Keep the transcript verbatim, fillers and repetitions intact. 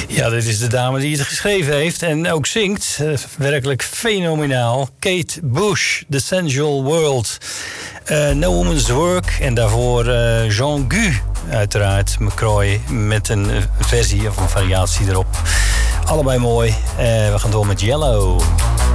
Ja, dit is de dame die het geschreven heeft en ook zingt. Uh, werkelijk fenomenaal. Kate Bush, The Sensual World. Uh, No Woman's Work. En daarvoor uh, Jean Gu, uiteraard. McCroy met een versie of een variatie erop. Allebei mooi. Uh, we gaan door met Yellow.